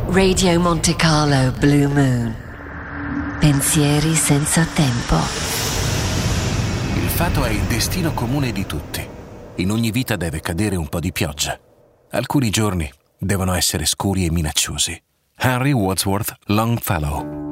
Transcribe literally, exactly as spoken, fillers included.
Radio Monte Carlo Blue Moon. Pensieri senza tempo. Il fato è il destino comune di tutti. In ogni vita deve cadere un po' di pioggia. Alcuni giorni devono essere scuri e minacciosi. Henry Wadsworth Longfellow.